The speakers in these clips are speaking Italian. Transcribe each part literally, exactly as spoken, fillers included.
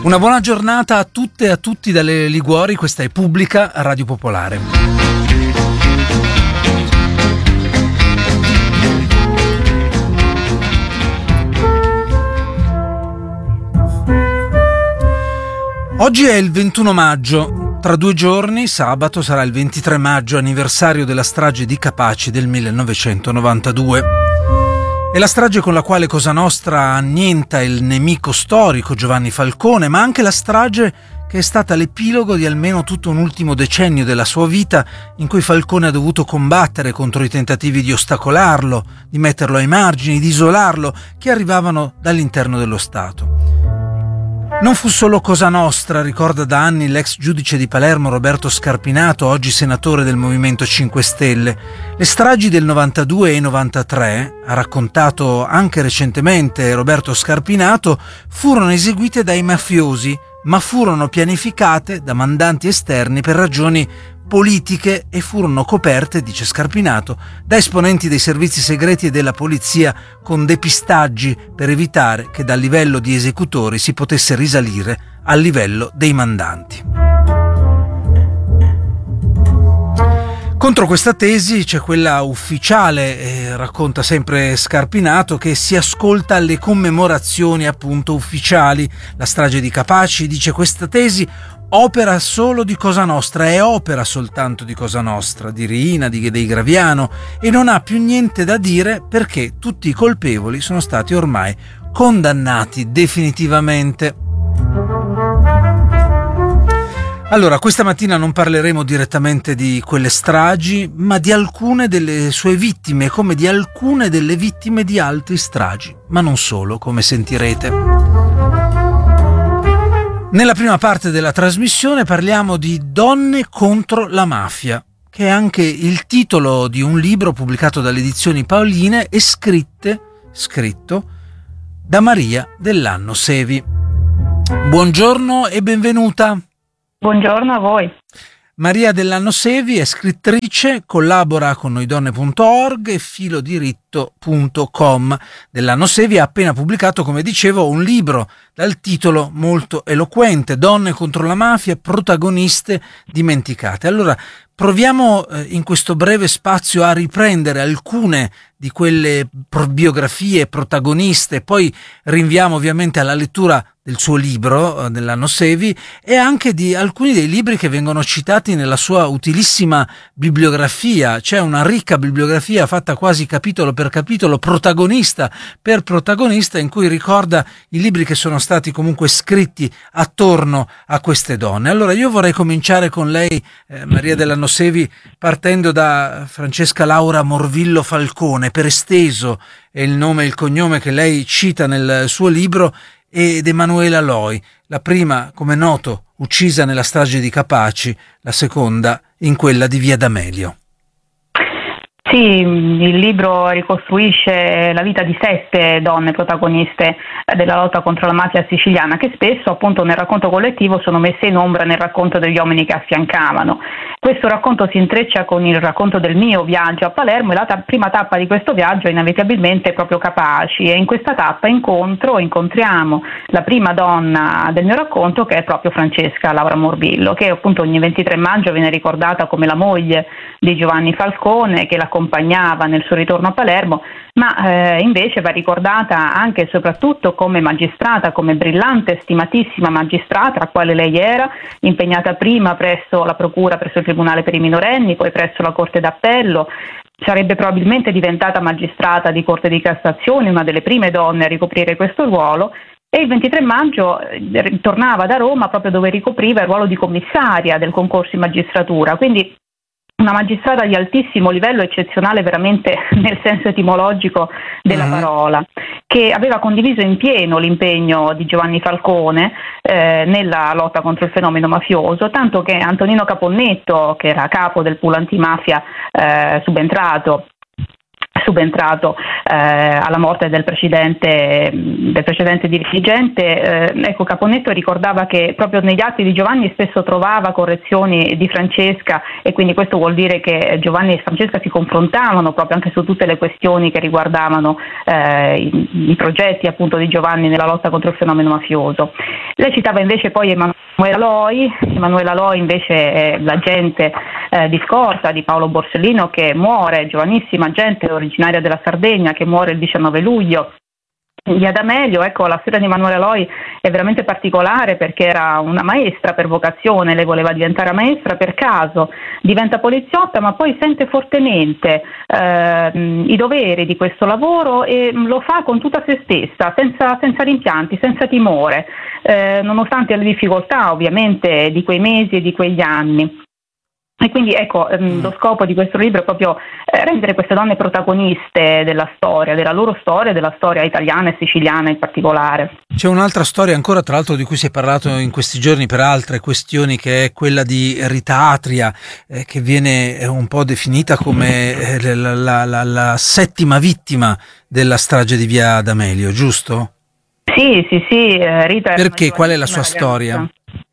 Una buona giornata a tutte e a tutti dalle Liguori, questa è Pubblica Radio Popolare. Oggi è il ventuno maggio, tra due giorni, sabato, sarà il ventitré maggio, anniversario della strage di Capaci del millenovecentonovantadue. È la strage con la quale Cosa Nostra annienta il nemico storico Giovanni Falcone, ma anche la strage che è stata l'epilogo di almeno tutto un ultimo decennio della sua vita, in cui Falcone ha dovuto combattere contro i tentativi di ostacolarlo, di metterlo ai margini, di isolarlo, che arrivavano dall'interno dello Stato. Non fu solo Cosa Nostra, ricorda da anni l'ex giudice di Palermo Roberto Scarpinato, oggi senatore del Movimento cinque Stelle. Le stragi del novantadue e novantatré, ha raccontato anche recentemente Roberto Scarpinato, furono eseguite dai mafiosi, ma furono pianificate da mandanti esterni per ragioni politiche e furono coperte, dice Scarpinato, da esponenti dei servizi segreti e della polizia con depistaggi per evitare che dal livello di esecutori si potesse risalire al livello dei mandanti. Contro questa tesi c'è quella ufficiale, eh, racconta sempre Scarpinato, che si ascolta alle commemorazioni appunto ufficiali. La strage di Capaci, dice, questa tesi opera solo di Cosa Nostra, è opera soltanto di Cosa Nostra, di Riina, di dei Graviano, e non ha più niente da dire perché tutti i colpevoli sono stati ormai condannati definitivamente. Allora, questa mattina non parleremo direttamente di quelle stragi, ma di alcune delle sue vittime, come di alcune delle vittime di altre stragi, ma non solo, come sentirete. Nella prima parte della trasmissione parliamo di Donne contro la mafia, che è anche il titolo di un libro pubblicato dalle edizioni Paoline e scritte, scritto da Maria Dellanno Sevi. Buongiorno e benvenuta. Buongiorno a voi. Maria Dellanno Sevi è scrittrice, collabora con noidonne punto org e filodiritto punto com. Dellanno Sevi ha appena pubblicato, come dicevo, un libro dal titolo molto eloquente, Donne contro la mafia, protagoniste dimenticate. Allora, proviamo eh, in questo breve spazio a riprendere alcune di quelle biografie protagoniste, poi rinviamo ovviamente alla lettura del suo libro, eh, Dellanno Sevi, e anche di alcuni dei libri che vengono citati nella sua utilissima bibliografia. C'è una ricca bibliografia fatta quasi capitolo per capitolo, protagonista per protagonista, in cui ricorda i libri che sono stati comunque scritti attorno a queste donne. Allora io vorrei cominciare con lei, eh, Maria Dellanno Sevi, partendo da Francesca Laura Morvillo Falcone, per esteso è il nome e il cognome che lei cita nel suo libro, ed Emanuela Loi, la prima, come noto, uccisa nella strage di Capaci, la seconda in quella di Via D'Amelio. Sì, il libro ricostruisce la vita di sette donne protagoniste della lotta contro la mafia siciliana, che spesso appunto nel racconto collettivo sono messe in ombra nel racconto degli uomini che affiancavano. Questo racconto si intreccia con il racconto del mio viaggio a Palermo, e la ta- prima tappa di questo viaggio è inevitabilmente proprio Capaci, e in questa tappa incontro, incontriamo la prima donna del mio racconto, che è proprio Francesca Laura Morvillo, che appunto ogni ventitré maggio viene ricordata come la moglie di Giovanni Falcone, che l'accompagnava nel suo ritorno a Palermo, ma eh, invece va ricordata anche e soprattutto come magistrata, come brillante, stimatissima magistrata, la quale lei era, impegnata prima presso la procura, presso il Tribunale per i minorenni, poi presso la Corte d'Appello. Sarebbe probabilmente diventata magistrata di Corte di Cassazione, una delle prime donne a ricoprire questo ruolo, e il ventitré maggio eh, tornava da Roma, proprio dove ricopriva il ruolo di commissaria del concorso in magistratura, quindi una magistrata di altissimo livello, eccezionale veramente nel senso etimologico della uh-huh. parola, che aveva condiviso in pieno l'impegno di Giovanni Falcone eh, nella lotta contro il fenomeno mafioso, tanto che Antonino Caponnetto, che era capo del pool antimafia eh, subentrato subentrato eh, alla morte del precedente, del precedente dirigente. Eh, ecco, Caponnetto ricordava che proprio negli atti di Giovanni spesso trovava correzioni di Francesca, e quindi questo vuol dire che Giovanni e Francesca si confrontavano proprio anche su tutte le questioni che riguardavano eh, i, i progetti appunto di Giovanni nella lotta contro il fenomeno mafioso. Lei citava invece poi Emanuela Loi. Emanuela Loi invece è l'agente eh, di scorta di Paolo Borsellino, che muore, giovanissima agente originaria della Sardegna, che muore il diciannove luglio di Adamelio. Ecco, la storia di Emanuela Loi è veramente particolare perché era una maestra per vocazione, lei voleva diventare maestra, per caso diventa poliziotta, ma poi sente fortemente eh, i doveri di questo lavoro e lo fa con tutta se stessa, senza, senza rimpianti, senza timore, eh, nonostante le difficoltà ovviamente di quei mesi e di quegli anni. E quindi ecco, ehm, lo scopo di questo libro è proprio eh, rendere queste donne protagoniste della storia, della loro storia, della storia italiana e siciliana in particolare. C'è un'altra storia ancora, tra l'altro, di cui si è parlato in questi giorni per altre questioni, che è quella di Rita Atria, eh, che viene eh, un po' definita come eh, la, la, la, la settima vittima della strage di Via D'Amelio, giusto? Sì, sì, sì, eh, Rita è Perché? Qual è la sua ragazza. storia?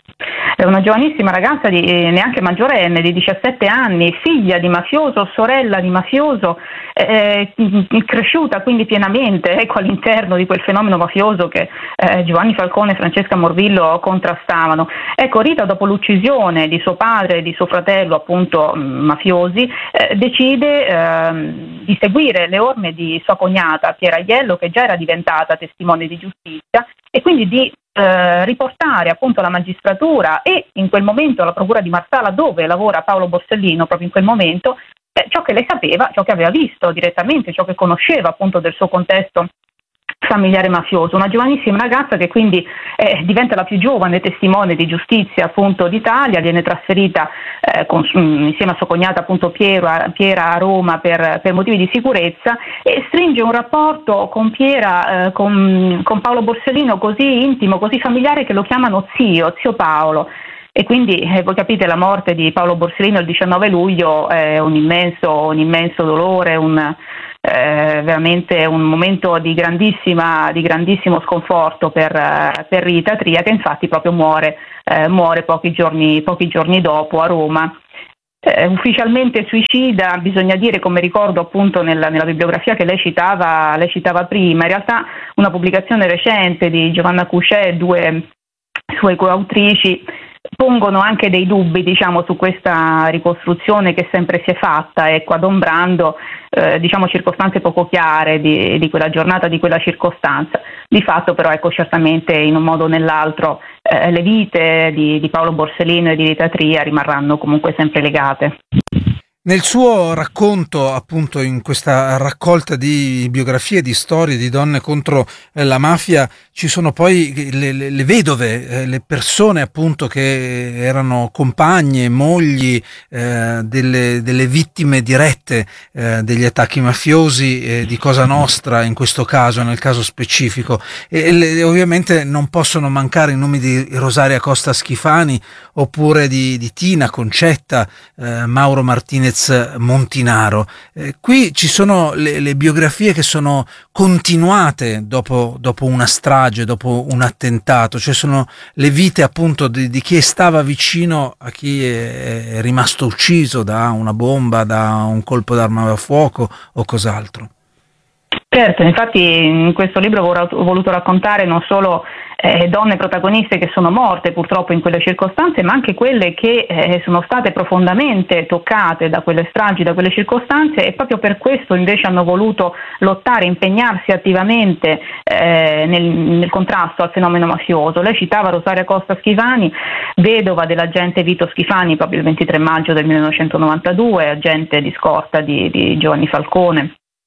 È una giovanissima ragazza, di, eh, neanche maggiorenne, di diciassette anni, figlia di mafioso, sorella di mafioso, eh, cresciuta quindi pienamente ecco, all'interno di quel fenomeno mafioso che eh, Giovanni Falcone e Francesca Morvillo contrastavano. Ecco, Rita, dopo l'uccisione di suo padre e di suo fratello, appunto mh, mafiosi, eh, decide eh, di seguire le orme di sua cognata Piera Aiello, che già era diventata testimone di giustizia, e quindi di Eh, riportare appunto alla magistratura e in quel momento alla procura di Marsala, dove lavora Paolo Borsellino proprio in quel momento, eh, ciò che lei sapeva, ciò che aveva visto direttamente, ciò che conosceva appunto del suo contesto familiare mafioso. Una giovanissima ragazza che quindi eh, diventa la più giovane testimone di giustizia appunto d'Italia, viene trasferita eh, con, insieme a sua cognata appunto Piera, Piera a Roma per, per motivi di sicurezza, e stringe un rapporto con Piera, eh, con, con Paolo Borsellino così intimo, così familiare, che lo chiamano zio, zio Paolo. E quindi eh, voi capite, la morte di Paolo Borsellino il diciannove luglio è un immenso, un immenso dolore, un Eh, veramente un momento di grandissima di grandissimo sconforto per, eh, per Rita Atria, che infatti proprio muore eh, muore pochi giorni pochi giorni dopo a Roma. Eh, ufficialmente suicida, bisogna dire, come ricordo appunto nella, nella bibliografia che lei citava lei citava prima, in realtà una pubblicazione recente di Giovanna Cucè e due sue coautrici pongono anche dei dubbi, diciamo, su questa ricostruzione che sempre si è fatta, ecco, adombrando eh, diciamo circostanze poco chiare di, di quella giornata, di quella circostanza. Di fatto però, ecco, certamente in un modo o nell'altro eh, le vite di, di Paolo Borsellino e di Rita Atria rimarranno comunque sempre legate. Nel suo racconto, appunto, in questa raccolta di biografie, di storie di donne contro eh, la mafia, ci sono poi le, le, le vedove, eh, le persone appunto che erano compagne, mogli eh, delle, delle vittime dirette eh, degli attacchi mafiosi eh, di Cosa Nostra, in questo caso, nel caso specifico. E, e le, ovviamente non possono mancare i nomi di Rosaria Costa Schifani, oppure di, di Tina Concetta, eh, Mauro Martinez Montinaro. Eh, qui ci sono le, le biografie che sono continuate dopo, dopo una strage, dopo un attentato, cioè sono le vite appunto di, di chi stava vicino a chi è, è rimasto ucciso da una bomba, da un colpo d'arma da fuoco o cos'altro. Certo, infatti in questo libro ho voluto raccontare non solo eh, donne protagoniste che sono morte purtroppo in quelle circostanze, ma anche quelle che eh, sono state profondamente toccate da quelle stragi, da quelle circostanze, e proprio per questo invece hanno voluto lottare, impegnarsi attivamente eh, nel, nel contrasto al fenomeno mafioso. Lei citava Rosaria Costa Schifani, vedova dell'agente Vito Schifani proprio il ventitré maggio del millenovecentonovantadue, agente di scorta di, di Giovanni Falcone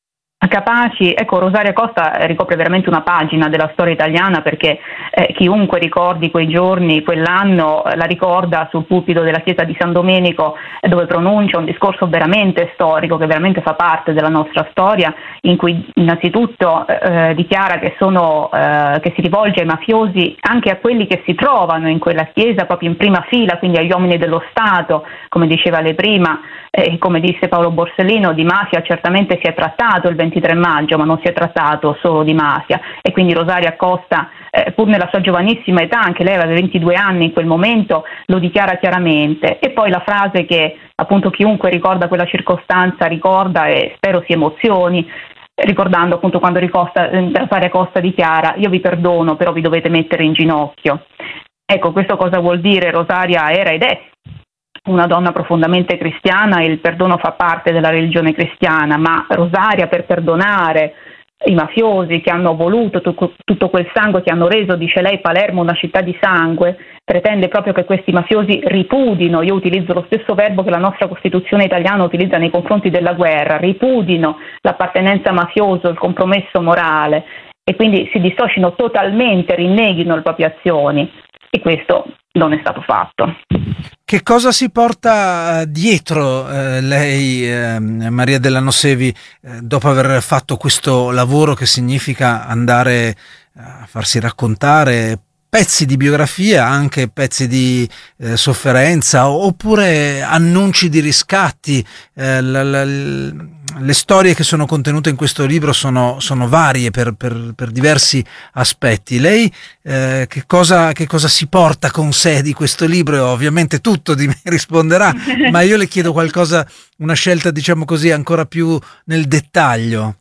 capaci. Ecco, Rosaria Costa ricopre veramente una pagina della storia italiana, perché eh, chiunque ricordi quei giorni, quell'anno, eh, la ricorda sul pulpito della chiesa di San Domenico, eh, dove pronuncia un discorso veramente storico, che veramente fa parte della nostra storia, in cui innanzitutto eh, dichiara che, sono, eh, che si rivolge ai mafiosi, anche a quelli che si trovano in quella chiesa proprio in prima fila, quindi agli uomini dello Stato, come diceva lei prima, eh, come disse Paolo Borsellino, di mafia certamente si è trattato il ventitré maggio, ma non si è trattato solo di mafia, e quindi Rosaria Costa, eh, pur nella sua giovanissima età, anche lei aveva ventidue anni in quel momento, lo dichiara chiaramente. E poi la frase che appunto chiunque ricorda quella circostanza ricorda e spero si emozioni, ricordando appunto quando Ricosta, eh, Rosaria Costa dichiara: io vi perdono, però vi dovete mettere in ginocchio. Ecco, questo cosa vuol dire? Rosaria era ed è una donna profondamente cristiana, e il perdono fa parte della religione cristiana, ma Rosaria, per perdonare i mafiosi che hanno voluto tutto quel sangue, che hanno reso, dice lei, Palermo una città di sangue, pretende proprio che questi mafiosi ripudino, io utilizzo lo stesso verbo che la nostra Costituzione italiana utilizza nei confronti della guerra, ripudino l'appartenenza mafiosa, il compromesso morale, e quindi si dissocino totalmente, rinneghino le proprie azioni, e questo non è stato fatto. Che cosa si porta dietro eh, lei, eh, Maria della Nosevi, eh, dopo aver fatto questo lavoro che significa andare a farsi raccontare pezzi di biografia, anche pezzi di eh, sofferenza, oppure annunci di riscatti? Eh, la, la, le storie che sono contenute in questo libro sono, sono varie per, per, per diversi aspetti. Lei eh, che cosa, che cosa si porta con sé di questo libro? E ovviamente tutto di me risponderà, ma io le chiedo qualcosa, una scelta diciamo così ancora più nel dettaglio.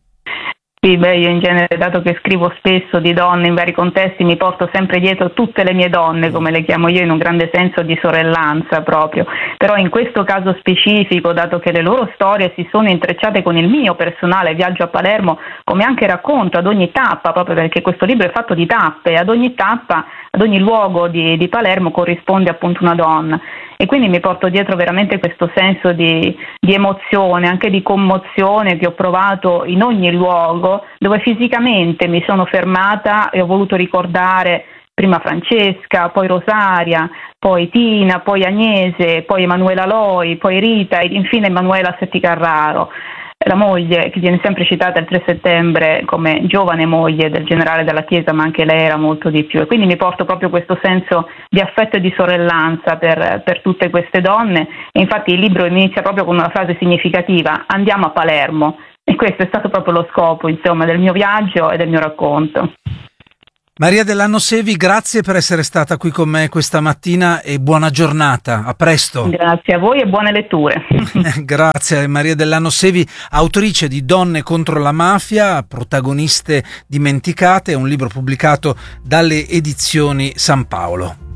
Sì, beh, io in genere, dato che scrivo spesso di donne in vari contesti, mi porto sempre dietro tutte le mie donne, come le chiamo io, in un grande senso di sorellanza proprio. Però in questo caso specifico, dato che le loro storie si sono intrecciate con il mio personale viaggio a Palermo, come anche racconto ad ogni tappa, proprio perché questo libro è fatto di tappe, ad ogni tappa, ad ogni luogo di, di Palermo corrisponde appunto una donna. E quindi mi porto dietro veramente questo senso di, di emozione, anche di commozione che ho provato in ogni luogo dove fisicamente mi sono fermata e ho voluto ricordare prima Francesca, poi Rosaria, poi Tina, poi Agnese, poi Emanuela Loi, poi Rita ed infine Emanuela Setti Carraro, la moglie che viene sempre citata il tre settembre come giovane moglie del generale della Chiesa, ma anche lei era molto di più, e quindi mi porto proprio questo senso di affetto e di sorellanza per, per tutte queste donne. E infatti il libro inizia proprio con una frase significativa: andiamo a Palermo, e questo è stato proprio lo scopo, insomma, del mio viaggio e del mio racconto. Maria della Nosevi, grazie per essere stata qui con me questa mattina e buona giornata, a presto. Grazie a voi e buone letture. Grazie. Maria della Nosevi, autrice di Donne contro la mafia, protagoniste dimenticate, un libro pubblicato dalle edizioni San Paolo.